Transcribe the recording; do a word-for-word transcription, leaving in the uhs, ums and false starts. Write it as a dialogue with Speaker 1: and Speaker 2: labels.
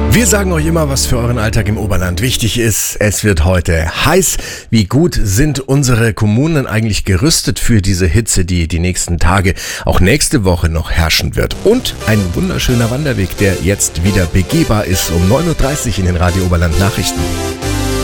Speaker 1: Wir sagen euch immer, was für euren Alltag im Oberland wichtig ist. Es wird heute heiß. Wie gut sind unsere Kommunen eigentlich gerüstet für diese Hitze, die die nächsten Tage, auch nächste Woche noch herrschen wird? Und ein wunderschöner Wanderweg, der jetzt wieder begehbar ist um neun Uhr dreißig in den Radio Oberland Nachrichten.